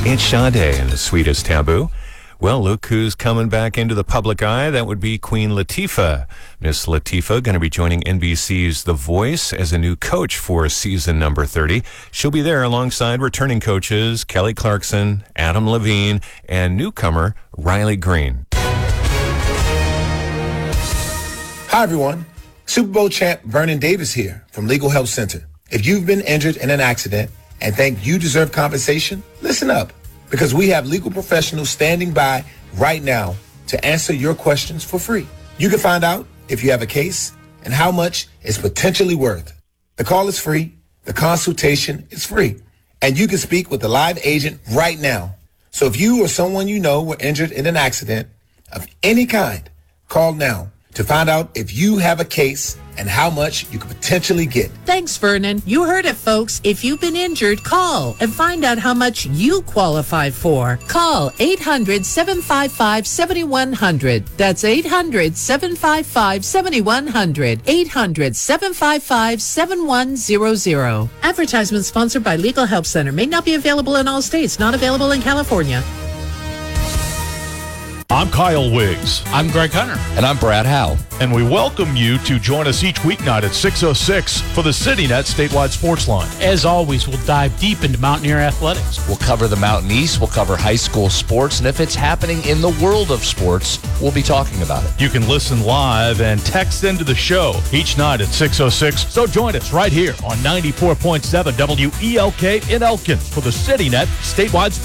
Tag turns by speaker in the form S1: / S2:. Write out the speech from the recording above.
S1: It's Sade and the Sweetest Taboo. Well, look who's coming back into the public eye. That would be Queen Latifah. Miss Latifah going to be joining NBC's The Voice as a new coach for season number 30. She'll be there alongside returning coaches Kelly Clarkson, Adam Levine, and newcomer Riley Green.
S2: Hi, everyone. Super Bowl champ Vernon Davis here from Legal Help Center. If you've been injured in an accident and think you deserve compensation, listen up, because we have legal professionals standing by right now to answer your questions for free. You can find out if you have a case and how much it's potentially worth. The call is free, the consultation is free, and you can speak with a live agent right now. So if you or someone you know were injured in an accident of any kind, call now to find out if you have a case and how much you could potentially get.
S3: Thanks, Vernon. You heard it, folks. If you've been injured, call and find out how much you qualify for. Call 800-755-7100. That's 800-755-7100. 800-755-7100. Advertisement sponsored by Legal Help Center. May not be available in all states. Not available in California.
S4: I'm Kyle Wiggs.
S5: I'm Greg Hunter.
S6: And I'm Brad Howe.
S4: And we welcome you to join us each weeknight at 6:06 for the CityNet Statewide Sports Line.
S5: As always, we'll dive deep into Mountaineer athletics.
S6: We'll cover the Mountain East, we'll cover high school sports, and if it's happening in the world of sports, we'll be talking about it.
S4: You can listen live and text into the show each night at 6:06. So join us right here on 94.7 WELK in Elkins for the CityNet Statewide Sports